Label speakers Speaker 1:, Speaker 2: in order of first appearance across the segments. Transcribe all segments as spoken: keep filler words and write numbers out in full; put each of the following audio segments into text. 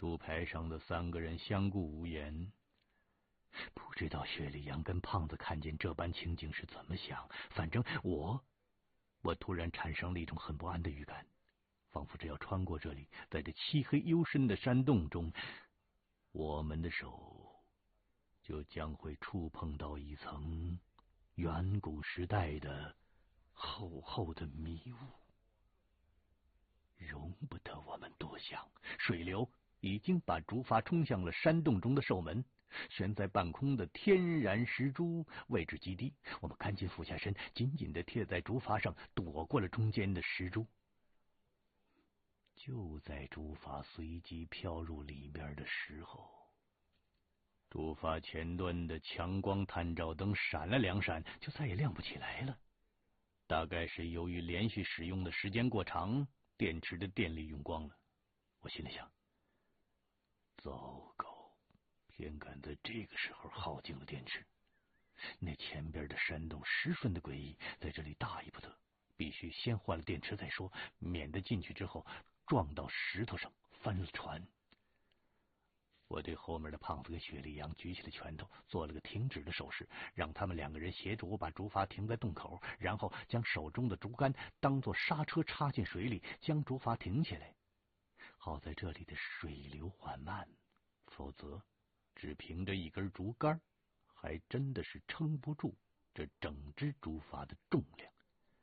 Speaker 1: 竹排上的三个人相顾无言。不知道雪莉杨跟胖子看见这般情景是怎么想，反正我我突然产生了一种很不安的预感，仿佛只要穿过这里，在这漆黑幽深的山洞中，我们的手就将会触碰到一层远古时代的厚厚的迷雾，容不得我们多想。水流已经把竹筏冲向了山洞中的兽门，悬在半空的天然石珠位置极低，我们赶紧俯下身，紧紧地贴在竹筏上，躲过了中间的石珠。就在竹筏随即飘入里面的时候，竹筏前端的强光探照灯闪了两闪，就再也亮不起来了。大概是由于连续使用的时间过长，电池的电力用光了。我心里想，糟糕，偏赶在这个时候耗尽了电池。那前边的山洞十分的诡异，在这里大意不得，必须先换了电池再说，免得进去之后撞到石头上翻了船。我对后面的胖子跟雪莉杨举起了拳头，做了个停止的手势，让他们两个人协助我把竹筏停在洞口，然后将手中的竹竿当作刹车插进水里，将竹筏停下来。好在这里的水流缓慢，否则只凭着一根竹竿还真的是撑不住这整只竹筏的重量。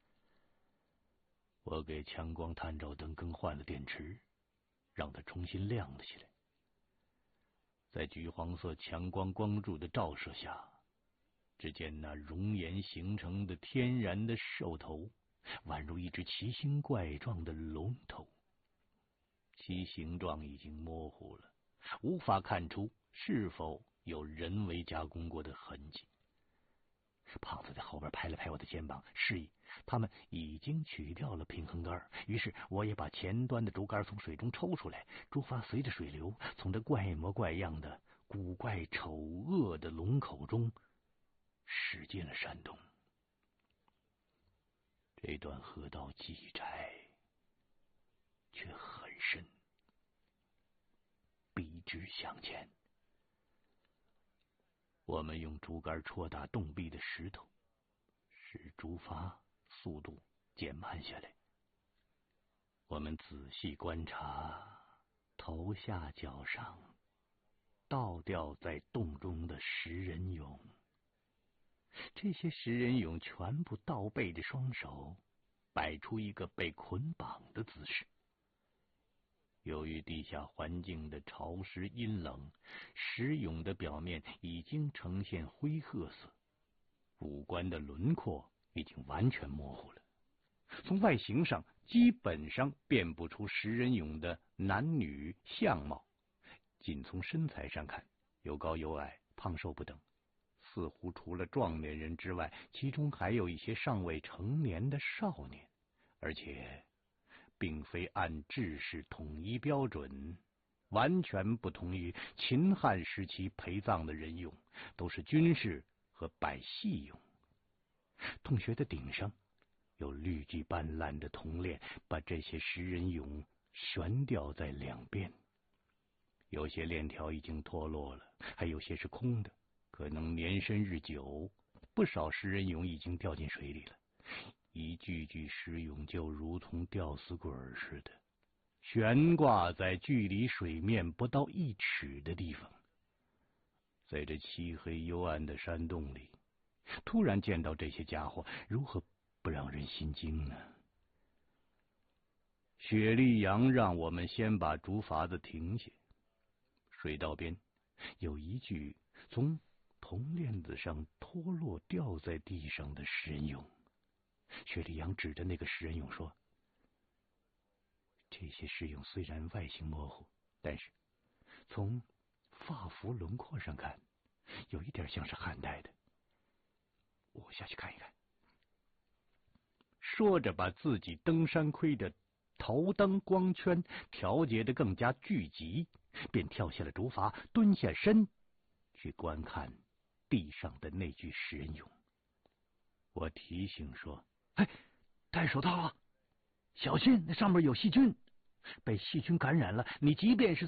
Speaker 1: 我给强光探照灯更换了电池，让它重新亮了起来。在橘黄色强光光柱的照射下，只见那熔岩形成的天然的兽头，宛如一只奇形怪状的龙头，其形状已经模糊了，无法看出是否有人为加工过的痕迹。胖子在后边拍了拍我的肩膀，示意他们已经取掉了平衡杆。于是我也把前端的竹竿从水中抽出来，竹筏随着水流从这怪模怪样的古怪丑恶的龙口中驶进了山洞。这段河道极窄，却很深，笔直向前。我们用竹竿戳打洞壁的石头，使竹筏速度减慢下来。我们仔细观察头下脚上倒吊在洞中的食人俑，这些食人俑全部倒背着双手，摆出一个被捆绑的姿势。由于地下环境的潮湿阴冷，石俑的表面已经呈现灰褐色，五官的轮廓已经完全模糊了。从外形上基本上辨不出食人俑的男女相貌，仅从身材上看，有高有矮，胖瘦不等，似乎除了壮年人之外，其中还有一些尚未成年的少年，而且并非按制式统一标准，完全不同于秦汉时期陪葬的人俑，都是军事和百戏用。洞穴的顶上有绿巨斑斓的铜链，把这些食人俑悬吊在两边。有些链条已经脱落了，还有些是空的，可能年深日久，不少食人俑已经掉进水里了。一具具石俑就如同吊死鬼似的，悬挂在距离水面不到一尺的地方。在这漆黑幽暗的山洞里，突然见到这些家伙，如何不让人心惊呢？雪莉杨让我们先把竹筏子停下。水道边有一具从铜链子上脱落掉在地上的食人俑。雪莉杨指着那个食人俑说：“这些食俑虽然外形模糊，但是从发肤轮廓上看，有一点像是汉代的。我下去看一看。”说着，把自己登山盔的头灯光圈调节得更加聚集，便跳下了竹筏，蹲下身去观看地上的那具食人俑。我提醒说：“哎，戴手套啊，小心那上面有细菌，被细菌感染了，你即便是